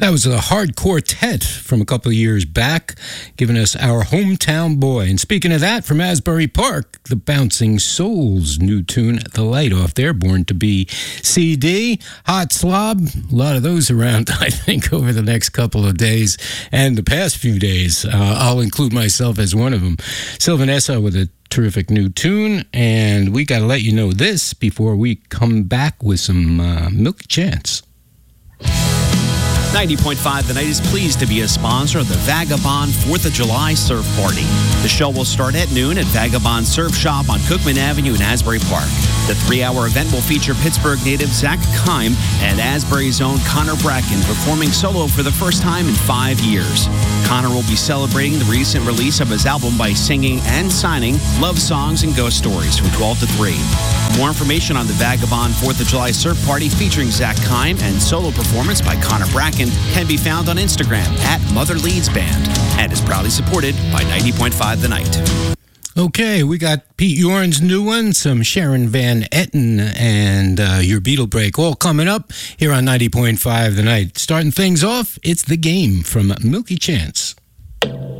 That was a Hard Quartet from a couple of years back, giving us Our Hometown Boy. And speaking of that, from Asbury Park, the Bouncing Souls new tune, The Light, off their Born to Be CD. Hot Slob, a lot of those around, I think, over the next couple of days and the past few days. I'll include myself as one of them. Sylvan Essa with a terrific new tune, and we got to let you know this before we come back with some Milky Chance. 90.5 The Night is pleased to be a sponsor of the Vagabond 4th of July Surf Party. The show will start at noon at Vagabond Surf Shop on Cookman Avenue in Asbury Park. The 3-hour event will feature Pittsburgh native Zach Kime and Asbury's own Connor Bracken performing solo for the first time in 5 years. Connor will be celebrating the recent release of his album by singing and signing love songs and ghost stories from 12 to 3. More information on the Vagabond 4th of July Surf Party featuring Zach Kime and solo performance by Connor Bracken can be found on Instagram at Mother Leeds Band and is proudly supported by 90.5 The Night. Okay, we got Pete Yorn's new one, some Sharon Van Etten, and your Beatle break all coming up here on 90.5 The Night. Starting things off, it's The Game from Milky Chance.